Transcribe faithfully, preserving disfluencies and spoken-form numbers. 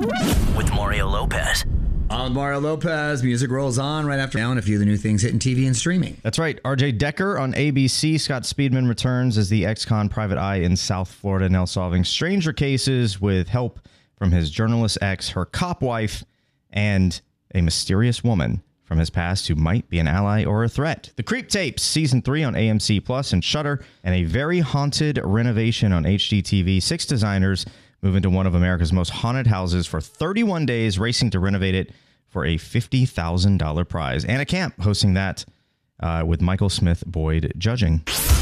with Mario Lopez. On Mario Lopez, music rolls on right after now, and a few of the new things hitting T V and streaming. That's right. R J Decker on A B C. Scott Speedman returns as the ex-con private eye in South Florida, now solving stranger cases with help from his journalist ex, her cop wife, and a mysterious woman from his past who might be an ally or a threat. The Creep Tapes, Season three on A M C Plus and Shudder, and a very haunted renovation on H G T V. Six designers move into one of America's most haunted houses for thirty-one days, racing to renovate it for a fifty thousand dollars prize. Anna Camp hosting that uh, with Michael Smith Boyd judging.